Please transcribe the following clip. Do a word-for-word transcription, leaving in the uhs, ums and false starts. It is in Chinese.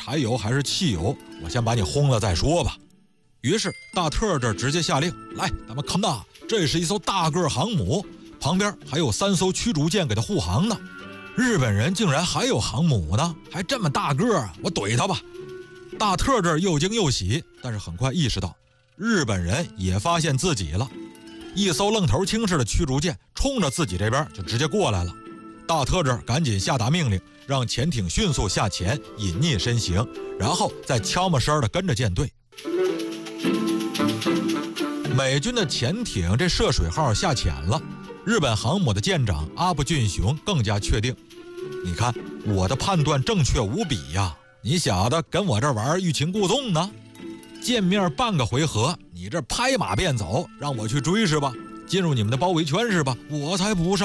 柴油还是汽油，我先把你轰了再说吧。于是大特这直接下令，来，咱们看呐，这是一艘大个航母，旁边还有三艘驱逐舰给它护航呢。日本人竟然还有航母呢，还这么大个啊，我怼他吧。大特这又惊又喜，但是很快意识到日本人也发现自己了。一艘愣头青式的驱逐舰冲着自己这边就直接过来了。大特这赶紧下达命令，让潜艇迅速下潜，隐匿身形，然后再悄没声的跟着舰队。美军的潜艇这涉水号下潜了，日本航母的舰长阿部俊雄更加确定，你看我的判断正确无比呀，你小子跟我这玩欲擒故纵呢？见面半个回合，你这拍马便走，让我去追是吧？进入你们的包围圈是吧？我才不上。